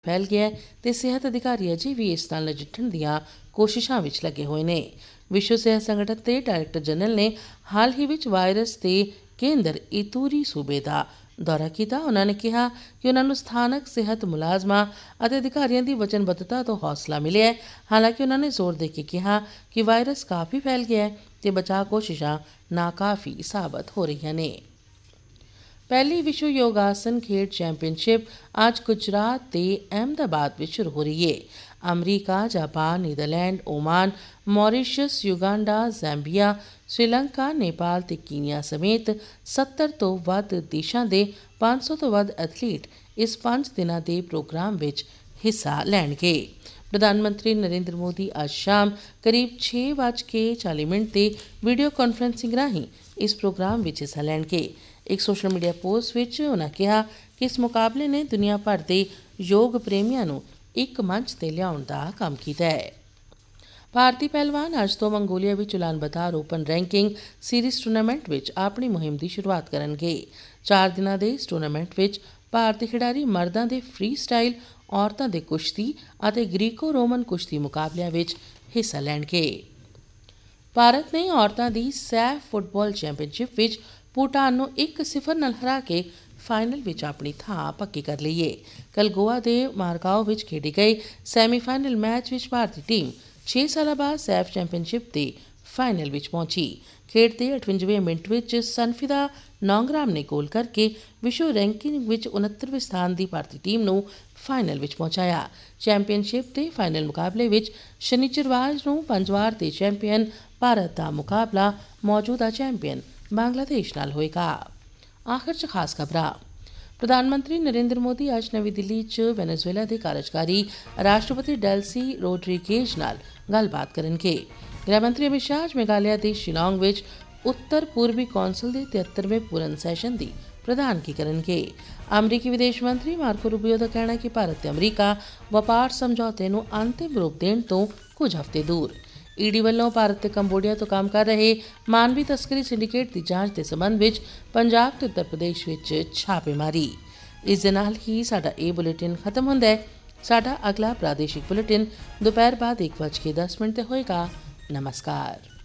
फैल गया है ते सेहत अधिकारी अजे भी इस नाल नजिठण दीआं कोशिशां विच लगे होए ने। विश्व सेहत संगठन के डायरैक्टर जनरल ने हाल ही विच वायरस के केंद्र इतूरी सूबे का दौरा किया। उन्होंने कहा कि उन्होंने स्थानक सेहत मुलाजमां और अधिकारियों की वचनबद्धता तो हौसला मिले है। हालांकि उन्होंने जोर देके कहा कि वायरस काफ़ी फैल गया है तो बचाव कोशिशां नाकाफ़ी साबित हो रही ने। पहली विश्व योगासन खेड चैंपीयनशिप आज गुजरात के अहमदाबाद में शुरू हो रही है। अमरीका, Japan, Netherlands, Oman, Mauritius, Uganda, ज़ैम्बिया, Sri Lanka, Nepal ते कीनिया समेत 70 तो वध देशों के 500 तो वध एथलीट इस 5 दिनों के प्रोग्राम में हिस्सा लैणगे। प्रधानमंत्री नरेंद्र मोदी आज शाम करीब 6:40 ते वीडियो कॉन्फ्रेंसिंग राही इस प्रोग्राम में हिस्सा लैणगे। एक सोशल मीडिया पोस्ट में उन्होंने कहा कि इस मुकाबले ने दुनिया भर के योग प्रेमियों को एक मंच ते लियाउण दा काम कीता है। भारतीय पहलवान अज तो मंगोलिया में Ulaanbaatar open ranking series tournament में अपनी मुहिम की शुरुआत करनगे। 4 दिनों के इस टूर्नामेंट में भारतीय खिडारी मर्दों के फ्री स्टाइल, औरतों के कुश्ती और ग्रीको रोमन कुश्ती मुकाबलों में हिस्सा लैणगे। भारत ने औरतों की सैफ फुटबॉल चैंपीयनशिप में भूटान को 1-0 नाल हरा के फाइनल में अपनी थां पक्की कर ली है। कल गोवा के मारगाओ में खेडे गए सैमीफाइनल मैच में भारतीय टीम 6 साल बाद सैफ चैंपीयनशिप के फाइनल में पहुंची। खेड के 58वें मिनट में सनफिदा नौंगराम ने गोल करके विश्व रैंकिंग में 69वें स्थान की भारतीय टीम को फाइनल में पहुंचाया। चैंपीयनशिप के फाइनल मुकाबले में शनिचरवार को 5 वार के चैंपीयन भारत का मुकाबला मौजूदा चैंपीयन बांग्लादेश नाल होएगा। आखिर च खास खबरां। प्रधानमंत्री नरेंद्र मोदी आज नवी दिल्ली च वेनेजुएला के कार्यकारी राष्ट्रपति डेल्सी रोड्रीगेज नाल गलबात करनगे। गृहमंत्री अमित शाह आज मेघालय के शिलांग में उत्तर पूर्वी कौंसल के 73वें पूर्ण सैशन की प्रधानगी करनगे। अमरीकी विदेश मंत्री मार्को रूबियो का कहना है कि भारत ते अमरीका व्यापार समझौते को अंतिम रूप देने तो कुछ हफ्ते दूर। ईडी वालों भारत ते कंबोडिया तो काम कर रहे मानवी तस्करी सिंडिकेट की जांच के संबंध में पंजाब ते उत्तर प्रदेश में छापेमारी। इस दे नाल ही साडा ये बुलेटिन खत्म होंदा है। साडा अगला प्रादेशिक बुलेटिन दोपहर बाद 1:10 ते होएगा। नमस्कार।